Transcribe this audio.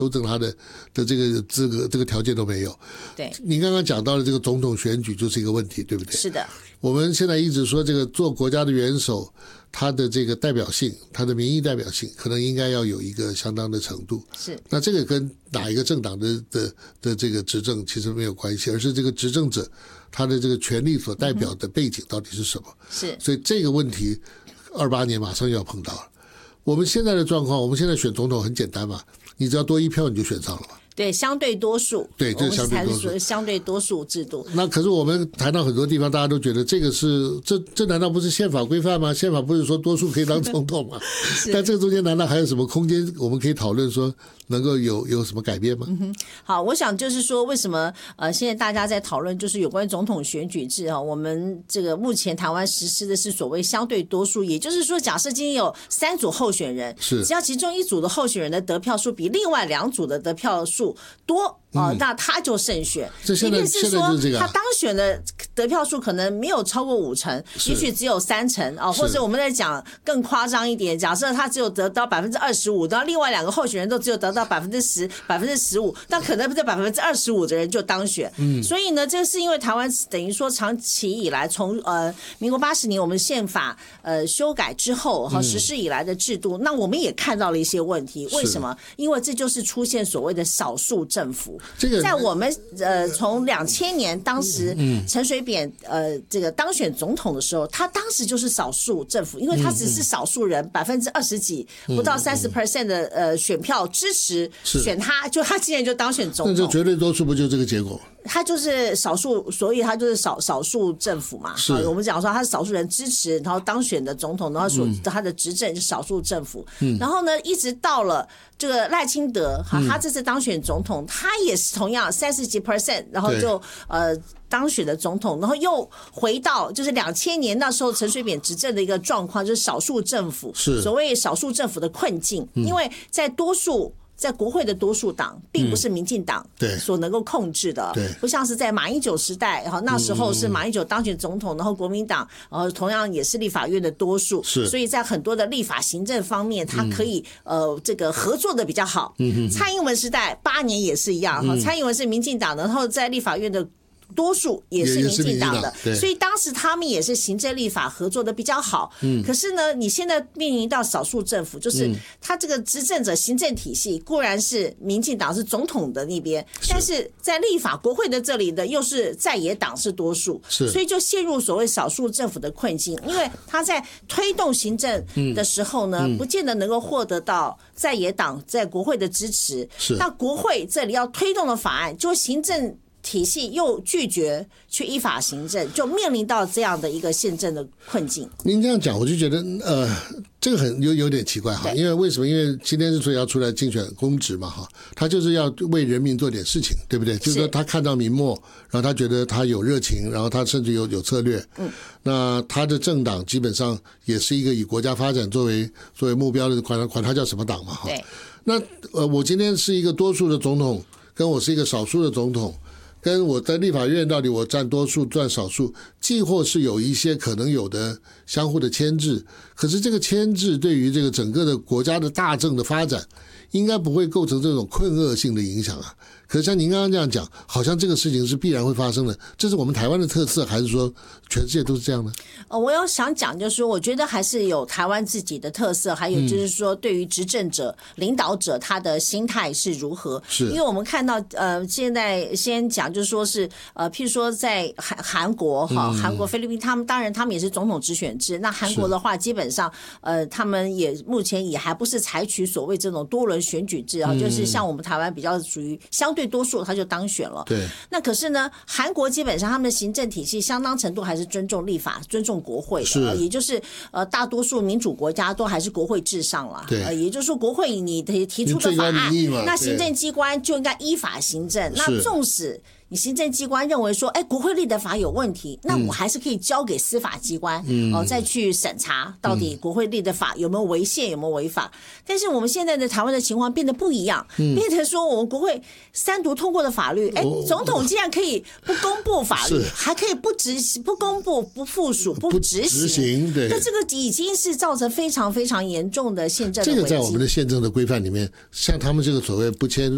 修正他的这个资格这个条件都没有。 对， 你刚刚讲到的这个总统选举就是一个问题，对不对？ 是的。 我们现在一直说这个做国家的元首，他的这个代表性，他的民意代表性，可能应该要有一个相当的程度。 是。 那这个跟哪一个政党的这个执政其实没有关系，而是这个执政者他的这个权力所代表的背景到底是什么。 是。 所以这个问题28年马上就要碰到了。我们现在的状况，我们现在选总统很简单嘛，你只要多1票你就选上了嘛。 对，相对多数， 对，这是相对多数， 相对多数制度。 那可是我们谈到很多地方，大家都觉得这个是这难道不是宪法规范吗？宪法不是说多数可以当总统吗？但这个中间难道还有什么空间我们可以讨论说能够有什么改变吗？ 好，我想就是说，为什么现在大家在讨论就是有关总统选举制啊？我们这个目前台湾实施的是所谓相对多数，也就是说，假设今天有3组候选人， 是只要其中1组的候选人的得票数比另外2组的得票数多。那他就胜选。 即便是说他当选的得票数可能没有超过5成，也许只有3成啊，或者我们在讲更夸张一点，假设他只有得到25%，然后另外2个候选人都只有得到10%、15%，那可能这25%的人就当选。所以呢，这是因为台湾等于说长期以来从民国80年我们宪法修改之后和实施以来的制度，那我们也看到了一些问题。为什么？因为这就是出现所谓的少数政府。在我们从2000年当时陈水扁这个当选总统的时候，他当时就是少数政府，因为他只是少数人20%几不到30% 的选票支持选他，就他竟然就当选总统。 那就绝对多数不就这个结果？ 他就是少数，所以他就是少数政府嘛。 是我们讲说他是少数人支持，然后当选的总统，然后他的执政是少数政府。然后呢，一直到了这个赖清德，他这次当选总统，他也是同样30几%，然后就当选的总统，然后又回到就是2000年那时候陈水扁执政的一个状况，就是少数政府，所谓少数政府的困境，因为在国会的多数党并不是民进党所能够控制的，不像是在马英九时代，那时候是马英九当选总统，然后国民党同样也是立法院的多数，所以在很多的立法行政方面，它可以这个合作的比较好。蔡英文时代8年也是一样，蔡英文是民进党的，然后在立法院的多数也是民进党的，所以当时他们也是行政立法合作的比较好。可是呢，你现在面临到少数政府，就是他这个执政者行政体系固然是民进党是总统的那边，但是在立法国会的这里的又是在野党是多数，所以就陷入所谓少数政府的困境。因为他在推动行政的时候呢，不见得能够获得到在野党在国会的支持，那国会这里要推动的法案，就行政体系又拒绝去依法行政，就面临到这样的一个宪政的困境。 您这样讲，我就觉得这个有点奇怪哈，因为为什么？因为今天之所以要出来竞选公职嘛哈，他就是要为人民做点事情，对不对？就是说他看到民末，然后他觉得他有热情，然后他甚至有策略。那他的政党基本上也是一个以国家发展作为目标的，管他叫什么党嘛哈。那我今天是一个多数的总统，跟我是一个少数的总统。跟我在立法院到底我占多数占少数，既或是有一些可能有的相互的牵制，可是这个牵制对于这个整个的国家的大政的发展，应该不会构成这种困厄性的影响啊。可是像您刚刚这样讲，好像这个事情是必然会发生的，这是我们台湾的特色，还是说全世界都是这样呢？ 我要想讲就是说，我觉得还是有台湾自己的特色，还有就是说对于执政者、领导者他的心态是如何。因为我们看到现在先讲就是说是譬如说在韩国韩国、菲律宾，他们也是总统直选制。那韩国的话，基本上他们也目前也还不是采取所谓这种多轮选举制啊，就是像我们台湾比较属于相对多数他就当选了。那可是呢，韩国基本上他们的行政体系相当程度还是尊重立法、尊重国会的，也就是大多数民主国家都还是国会至上了。也就是说国会你提出的法案，那行政机关就应该依法行政。那纵使你行政机关认为说，国会立的法有问题，那我还是可以交给司法机关再去审查到底国会立的法有没有违宪，有没有违法。但是我们现在的台湾的情况变得不一样，变成说我们国会3读通过的法律，总统竟然可以不公布法律，还可以不公布、不附属、不执行。那这个已经是造成非常非常严重的宪政的危机。 这个在我们的宪政的规范里面，像他们这个所谓不签